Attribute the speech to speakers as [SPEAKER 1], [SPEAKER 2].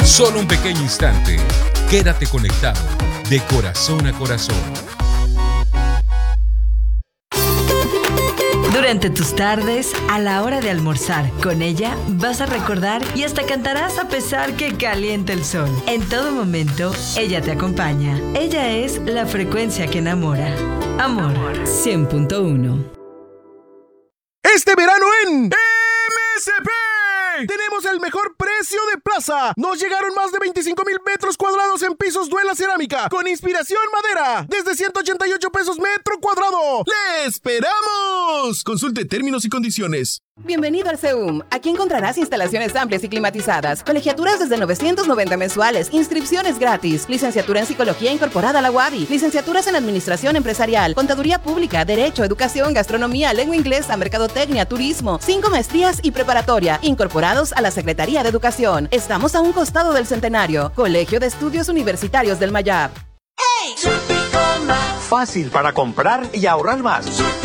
[SPEAKER 1] Solo un pequeño instante. Quédate conectado de corazón a corazón.
[SPEAKER 2] Durante tus tardes, a la hora de almorzar, con ella vas a recordar y hasta cantarás a pesar que caliente el sol. En todo momento, ella te acompaña. Ella es la frecuencia que enamora. Amor 100.1.
[SPEAKER 3] Este verano en MSP tenemos el mejor precio de plaza. Nos llegaron más de 25,000 metros cuadrados en pisos Duela Cerámica con inspiración madera desde 188 pesos metro cuadrado. ¡Le esperamos! Consulte términos y condiciones.
[SPEAKER 4] Bienvenido al CEUM. Aquí encontrarás instalaciones amplias y climatizadas, colegiaturas desde 990 mensuales, inscripciones gratis, licenciatura en Psicología incorporada a la UABI, licenciaturas en Administración Empresarial, Contaduría Pública, Derecho, Educación, Gastronomía, Lengua Inglesa, Mercadotecnia, Turismo, 5 maestrías y preparatoria, incorporados a la Secretaría de Educación. Estamos a un costado del Centenario. Colegio de Estudios Universitarios del Mayab.
[SPEAKER 5] Fácil para comprar y ahorrar más.